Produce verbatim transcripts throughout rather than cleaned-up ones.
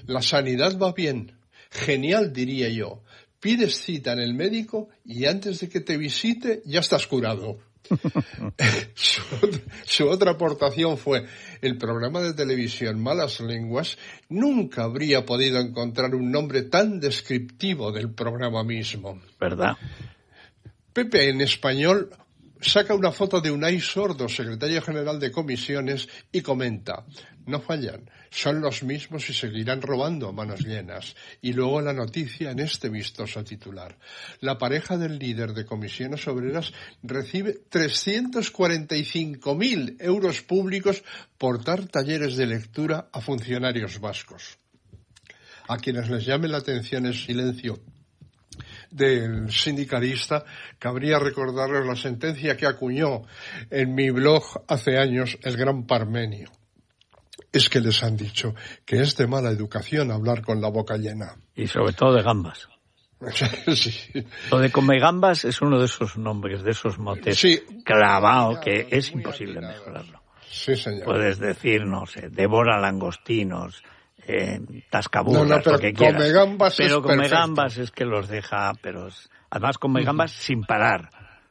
La sanidad va bien. Genial, diría yo. Pides cita en el médico y antes de que te visite ya estás curado. su, su otra aportación fue: el programa de televisión Malas Lenguas nunca habría podido encontrar un nombre tan descriptivo del programa mismo. ¿Verdad? Pepe, en español, saca una foto de Unai Sordo, secretario general de comisiones, y comenta: no fallan, son los mismos y seguirán robando a manos llenas. Y luego la noticia en este vistoso titular: la pareja del líder de comisiones obreras recibe trescientos cuarenta y cinco mil euros públicos por dar talleres de lectura a funcionarios vascos. A quienes les llame la atención el silencio del sindicalista, cabría recordarles la sentencia que acuñó en mi blog hace años el gran Parmenio. Es que les han dicho que es de mala educación hablar con la boca llena. Y sobre todo de gambas. Sí. Lo de come gambas es uno de esos nombres, de esos motes sí. clavado, que es imposible mejorarlo. Sí, señor. Puedes decir, no sé, devora langostinos, eh, tascaburras, no, no, pero lo que quieras. Come gambas pero es come perfecto. gambas es que los deja, pero es, además come gambas sin parar.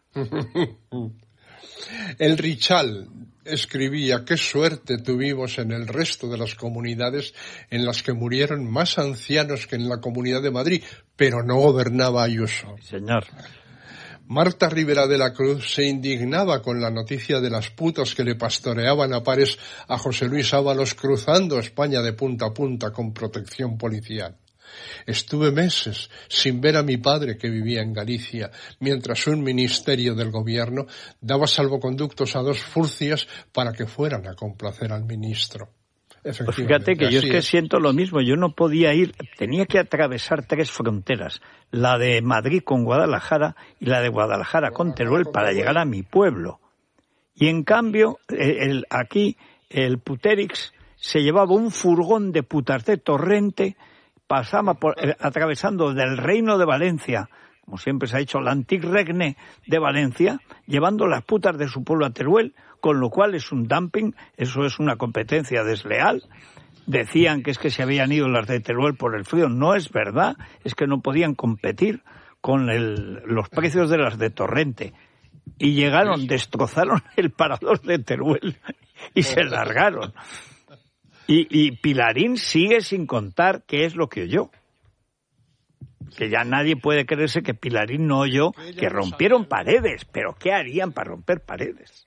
El Richal escribía: qué suerte tuvimos en el resto de las comunidades en las que murieron más ancianos que en la Comunidad de Madrid, pero no gobernaba Ayuso. Señor. Marta Rivera de la Cruz se indignaba con la noticia de las putas que le pastoreaban a pares a José Luis Ábalos cruzando España de punta a punta con protección policial. Estuve meses sin ver a mi padre, que vivía en Galicia, mientras un ministerio del gobierno daba salvoconductos a dos furcias para que fueran a complacer al ministro. Pues fíjate que yo es que es. siento lo mismo. Yo no podía ir, tenía que atravesar tres fronteras, la de Madrid con Guadalajara y la de Guadalajara con Teruel, para llegar a mi pueblo. Y en cambio, el, aquí el Puterix se llevaba un furgón de putas de Torrente, pasaba por, eh, atravesando del Reino de Valencia, como siempre se ha dicho, la antic regne de Valencia, llevando las putas de su pueblo a Teruel, con lo cual es un dumping, eso es una competencia desleal. Decían que es que se habían ido las de Teruel por el frío. No es verdad, es que no podían competir con el, los precios de las de Torrente. Y llegaron, destrozaron el parador de Teruel y se largaron. Y, y Pilarín sigue sin contar qué es lo que oyó. Que ya nadie puede creerse que Pilarín no oyó que rompieron paredes. Pero ¿qué harían para romper paredes?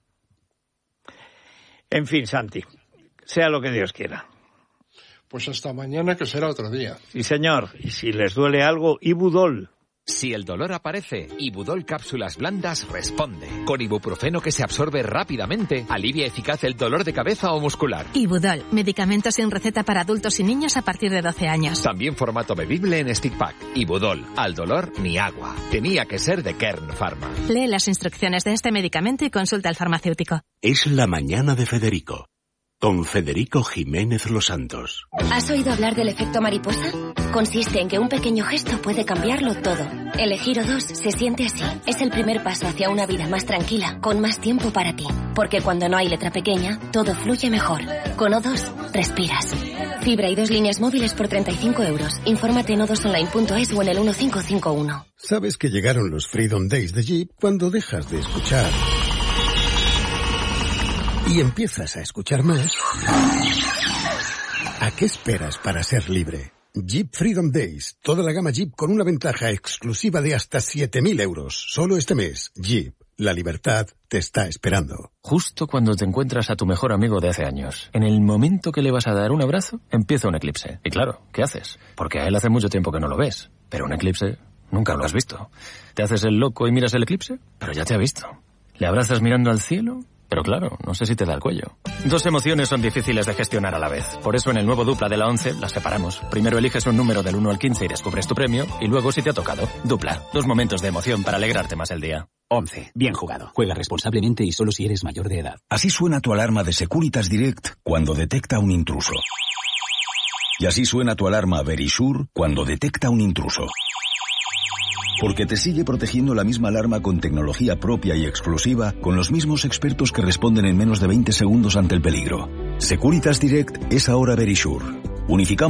En fin, Santi, sea lo que Dios quiera. Pues hasta mañana, que será otro día. Sí, señor. Y si les duele algo, Ibudol. Si el dolor aparece, Ibudol Cápsulas Blandas responde. Con ibuprofeno que se absorbe rápidamente, alivia eficaz el dolor de cabeza o muscular. Ibudol, medicamento sin receta para adultos y niños a partir de doce años. También formato bebible en stick pack. Ibudol, al dolor ni agua. Tenía que ser de Kern Pharma. Lee las instrucciones de este medicamento y consulta al farmacéutico. Es la mañana de Federico, con Federico Jiménez Los Santos. ¿Has oído hablar del efecto mariposa? Consiste en que un pequeño gesto puede cambiarlo todo. Elegir O dos se siente así. Es el primer paso hacia una vida más tranquila, con más tiempo para ti. Porque cuando no hay letra pequeña, todo fluye mejor. Con O dos, respiras. Fibra y dos líneas móviles por treinta y cinco euros. Infórmate en o dos online punto es o en el uno cinco cinco uno. Sabes que llegaron los Freedom Days de Jeep cuando dejas de escuchar y empiezas a escuchar más. ¿A qué esperas para ser libre? Jeep Freedom Days. Toda la gama Jeep con una ventaja exclusiva de hasta siete mil euros. Solo este mes. Jeep. La libertad te está esperando. Justo cuando te encuentras a tu mejor amigo de hace años, en el momento que le vas a dar un abrazo, empieza un eclipse. Y claro, ¿qué haces? Porque a él hace mucho tiempo que no lo ves. Pero un eclipse nunca lo has visto. ¿Te haces el loco y miras el eclipse? Pero ya te ha visto. ¿Le abrazas mirando al cielo? Pero claro, no sé si te da el cuello. Dos emociones son difíciles de gestionar a la vez. Por eso en el nuevo Dupla de la once las separamos. Primero eliges un número del uno al quince y descubres tu premio. Y luego, si te ha tocado, Dupla. Dos momentos de emoción para alegrarte más el día. once. Bien jugado. Juega responsablemente y solo si eres mayor de edad. Así suena tu alarma de Securitas Direct cuando detecta un intruso. Y así suena tu alarma Verisure cuando detecta un intruso. Porque te sigue protegiendo la misma alarma con tecnología propia y exclusiva, con los mismos expertos que responden en menos de veinte segundos ante el peligro. Securitas Direct es ahora Verisure. Unificamos